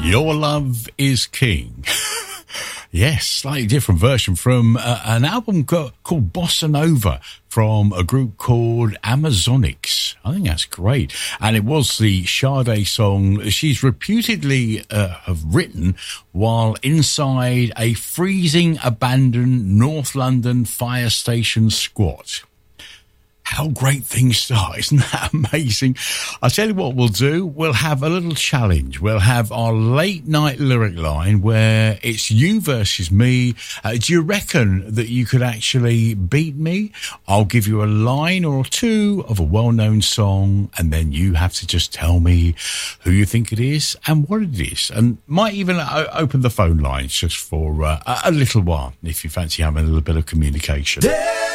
Your Love is King. Yes, slightly different version from an album called Bossa Nova from a group called Amazonics. I think that's great. And it was the Sade song she's reputedly have written while inside a freezing, abandoned North London fire station squat. How great things start. Isn't that amazing? I'll tell you what we'll do. We'll have a little challenge. We'll have our late night lyric line where it's you versus me. Do you reckon that you could actually beat me? I'll give you a line or two of a well-known song, and then you have to just tell me who you think it is and what it is. And might even open the phone lines just for a little while if you fancy having a little bit of communication.